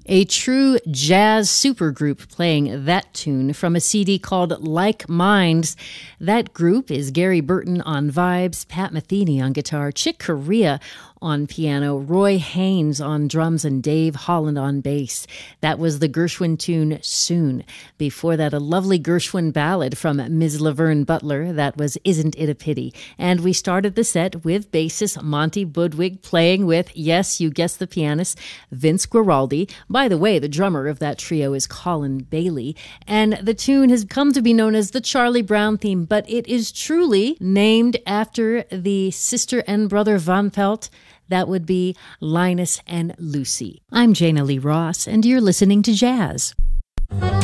A true jazz supergroup playing that tune from a CD called Like Minds. That group is Gary Burton on vibes, Pat Metheny on guitar, Chick Corea on piano, Roy Haynes on drums, and Dave Holland on bass. That was the Gershwin tune Soon. Before that, a lovely Gershwin ballad from Ms. Laverne Butler. That was Isn't It a Pity? And we started the set with bassist Monty Budwig playing with, yes, you guessed the pianist, Vince Guaraldi. By the way, the drummer of that trio is Colin Bailey. And the tune has come to be known as the Charlie Brown theme, but it is truly named after the sister and brother Van Pelt. That would be Linus and Lucy. I'm Jana Lee Ross, and you're listening to Jazz.